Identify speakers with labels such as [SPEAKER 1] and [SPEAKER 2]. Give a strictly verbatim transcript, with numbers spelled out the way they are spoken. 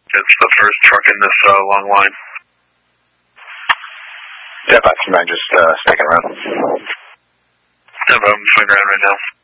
[SPEAKER 1] It's the first truck in this uh, long line.
[SPEAKER 2] Yeah, five two nine, just uh, sticking around.
[SPEAKER 1] No problem, swing around right now.